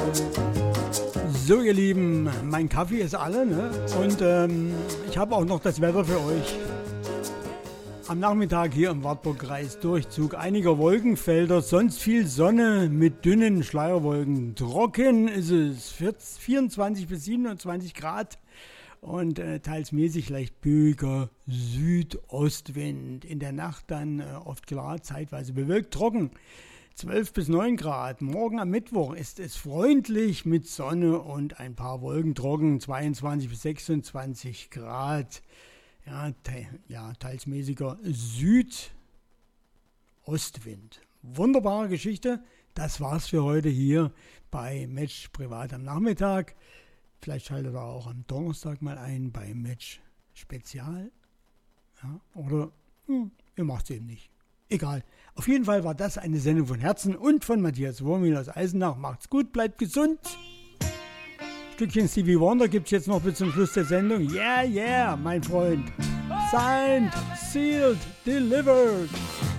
So ihr Lieben, mein Kaffee ist alle, ne? Und ich habe auch noch das Wetter für euch. Am Nachmittag hier im Wartburgkreis Durchzug einiger Wolkenfelder, sonst viel Sonne mit dünnen Schleierwolken. Trocken ist es 24 bis 27 Grad und teils mäßig leicht böiger Südostwind. In der Nacht dann oft klar, zeitweise bewölkt, trocken. 12 bis 9 Grad. Morgen am Mittwoch ist es freundlich mit Sonne und ein paar Wolken trocken. 22 bis 26 Grad. Ja, teils mäßiger Südostwind. Wunderbare Geschichte. Das war's für heute hier bei Match Privat am Nachmittag. Vielleicht schaltet ihr auch am Donnerstag mal ein bei Match Spezial. Ja, oder ihr macht es eben nicht. Egal. Auf jeden Fall war das eine Sendung von Herzen und von Matthias Wurmil aus Eisenach. Macht's gut, bleibt gesund. Stückchen Stevie Wonder gibt's jetzt noch bis zum Schluss der Sendung. Yeah, mein Freund. Signed, sealed, delivered.